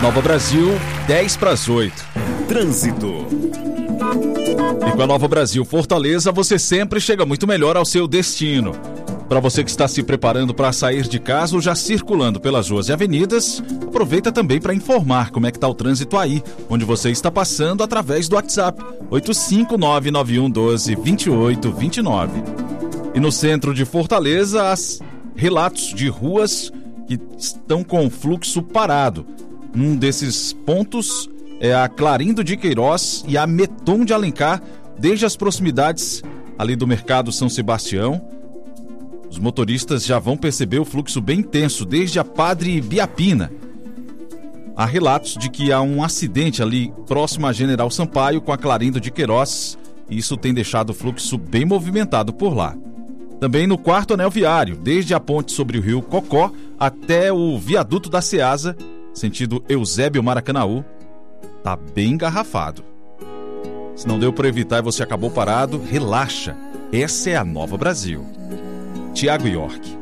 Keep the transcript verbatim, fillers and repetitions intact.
Nova Brasil, dez para as oito. Trânsito. E com a Nova Brasil Fortaleza, você sempre chega muito melhor ao seu destino. Para você que está se preparando para sair de casa ou já circulando pelas ruas e avenidas, aproveita também para informar como é que está o trânsito aí, onde você está passando através do WhatsApp oito cinco nove nove um um dois dois oito dois nove. E no centro de Fortaleza, as relatos de ruas que estão com fluxo parado. Um desses pontos é a Clarindo de Queiroz e a Meton de Alencar, desde as proximidades ali do Mercado São Sebastião. Os motoristas já vão perceber o fluxo bem intenso, desde a Padre Biapina. Há relatos de que há um acidente ali próximo a General Sampaio com a Clarindo de Queiroz, e isso tem deixado o fluxo bem movimentado por lá. Também no quarto anel viário, desde a ponte sobre o rio Cocó até o viaduto da Ceasa, sentido Eusébio Maracanaú, tá bem engarrafado. Se não deu para evitar e você acabou parado, relaxa. Essa é a Nova Brasil. Tiago York.